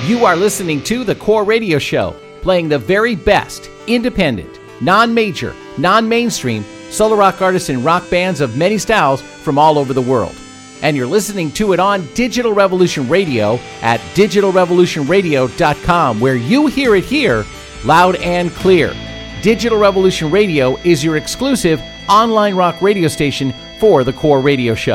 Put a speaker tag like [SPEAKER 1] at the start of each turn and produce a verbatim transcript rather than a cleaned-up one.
[SPEAKER 1] You are listening to The Core Radio Show, playing the very best, independent, non-major, non-mainstream, solo rock artists and rock bands of many styles from all over the world. And you're listening to it on Digital Revolution Radio at digital revolution radio dot com, where you hear it here, loud and clear. Digital Revolution Radio is your exclusive online rock radio station for The Core Radio Show.